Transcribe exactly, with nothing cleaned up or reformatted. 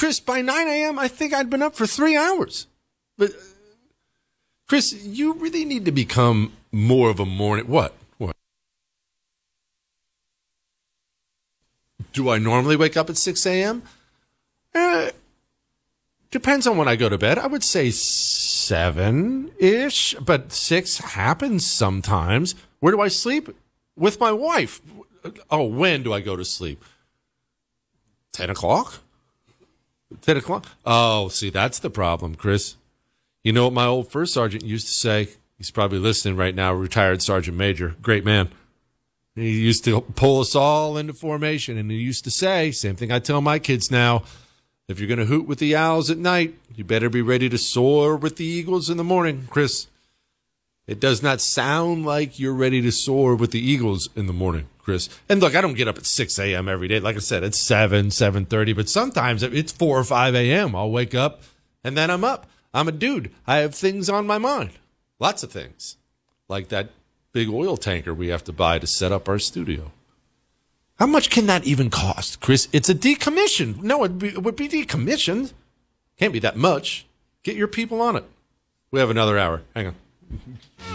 Chris, by nine a.m., I think I'd been up for three hours. But, Chris, you really need to become more of a morning... What? What? Do I normally wake up at six a.m.? Uh, depends on when I go to bed. I would say seven-ish, but six happens sometimes. Where do I sleep? With my wife. Oh, when do I go to sleep? ten o'clock? ten o'clock? Oh, see, that's the problem, Chris. You know what my old first sergeant used to say? He's probably listening right now, retired Sergeant Major. Great man. He used to pull us all into formation, and he used to say, same thing I tell my kids now, if you're going to hoot with the owls at night, you better be ready to soar with the eagles in the morning, Chris. It does not sound like you're ready to soar with the eagles in the morning, Chris. And look, I don't get up at six a.m. every day. Like I said, it's seven, seven thirty, but sometimes it's four or five a.m. I'll wake up, and then I'm up. I'm a dude. I have things on my mind. Lots of things. Like that big oil tanker we have to buy to set up our studio. How much can that even cost, Chris? It's a decommission. No, it'd be, it would be decommissioned. Can't be that much. Get your people on it. We have another hour. Hang on.